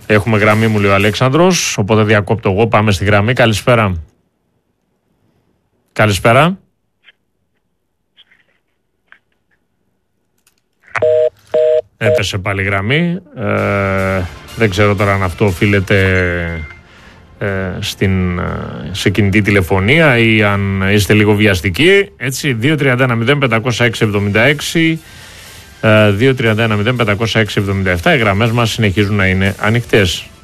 Έχουμε γραμμή, μου λέει ο Αλέξανδρος, οπότε διακόπτω εγώ. Πάμε στη γραμμή. Καλησπέρα. Καλησπέρα. Έπεσε πάλι γραμμή. Δεν ξέρω τώρα αν αυτό οφείλεται σε κινητή τηλεφωνία ή αν είστε λίγο βιαστικοί. Έτσι, 2-31-05-506-76, 2-31-05-506-77. Οι γραμμές μας συνεχίζουν να είναι ανοιχτές.